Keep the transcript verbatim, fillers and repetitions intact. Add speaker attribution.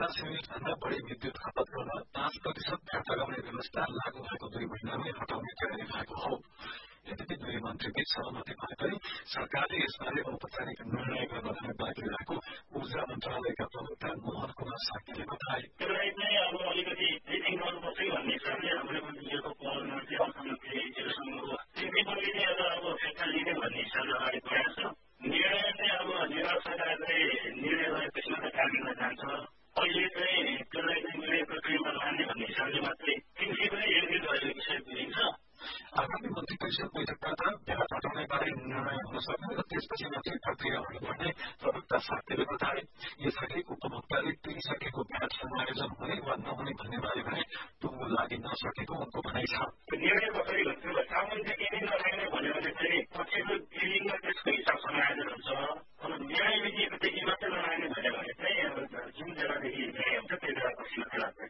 Speaker 1: पचास युनिट भन्दा बढी विद्युत खपत गर्न पाँच प्रतिशत भ्याट लगाउने व्यवस्था लागू भएको दुई महिनामै हटाउने तयारी भएको हो। यद्यपि दुवै मन्त्रीबीच सहमति भए पनि सरकारले यसबारे औपचारिक निर्णय गर्न भने बाँकी रहेको ऊर्जा मन्त्रालयका प्रवक्ता मोहन कुमार साक्यले बताए।
Speaker 2: त्यसलाई चाहिँ अब अलिकति रिथिङ गर्नुपर्छ भन्ने हिसाबले हाम्रो मन्त्रीको पहलमा चाहिँ अर्थमन्त्री हिजोसम्मको तिनले अब अब फैसला लिने भन्ने हिसाबले अगाडि बढाएको छ। निर्णय चाहिँ अब नेपाल सरकारले निर्णय गरेपछि मात्रै काबिनमा जान्छ। अहिले चाहिँ त्यसलाई चाहिँ निर्णय प्रक्रियामा लाने भन्ने हिसाबले मात्रै तिनले पनि एग्री गरेको विषय बुझिन्छ।
Speaker 1: आगामी मन्त्री परिषद बैठकबाट भ्याट हटाउने बारे निर्णय हुन सक्ने र त्यसपछि मात्रै प्रक्रिया हुनुपर्ने प्रवक्ता साक्यले बताए। यसअघि उपभोक्ताले तिरिसकेको भ्याट समायोजन हुने वा नहुने भन्ने बारे भने टुङ्गो लागि नसकेको उनको भनाइ छ।
Speaker 2: निर्णय कसरी हुन्छ सामान्य किन नलाग्ने भन्यो भने चाहिँ पछिल्लो